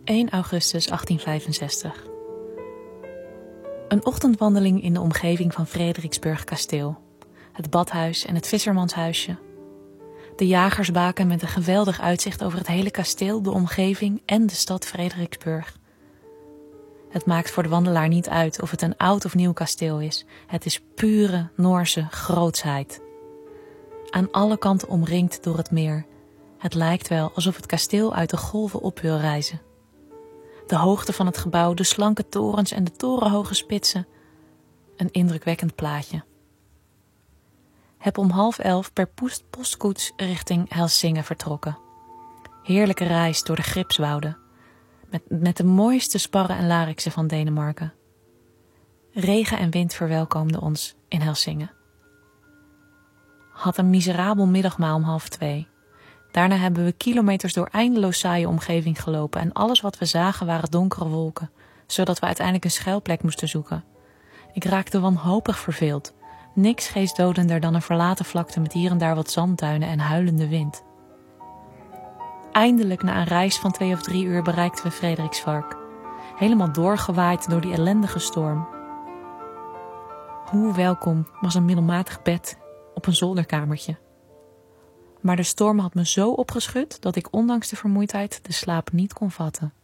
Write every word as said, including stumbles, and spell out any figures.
één augustus achttien vijfenzestig. Een ochtendwandeling in de omgeving van Frederiksburg kasteel. Het badhuis en het vissermanshuisje. De jagersbaken met een geweldig uitzicht over het hele kasteel, de omgeving en de stad Frederiksburg. Het maakt voor de wandelaar niet uit of het een oud of nieuw kasteel is. Het is pure Noorse grootsheid. Aan alle kanten omringd door het meer. Het lijkt wel alsof het kasteel uit de golven op wil rijzen. De hoogte van het gebouw, de slanke torens en de torenhoge spitsen. Een indrukwekkend plaatje. Heb om half elf per post- postkoets richting Helsingin vertrokken. Heerlijke reis door de Gripswouden. Met, met de mooiste sparren en lariksen van Denemarken. Regen en wind verwelkomden ons in Helsingin. Had een miserabel middagmaal om half twee. Daarna hebben we kilometers door eindeloos saaie omgeving gelopen en alles wat we zagen waren donkere wolken, zodat we uiteindelijk een schuilplek moesten zoeken. Ik raakte wanhopig verveeld. Niks geestdodender dan een verlaten vlakte met hier en daar wat zandduinen en huilende wind. Eindelijk na een reis van twee of drie uur bereikten we Frederiksvark. Helemaal doorgewaaid door die ellendige storm. Hoe welkom was een middelmatig bed op een zolderkamertje. Maar de storm had me zo opgeschud dat ik ondanks de vermoeidheid de slaap niet kon vatten.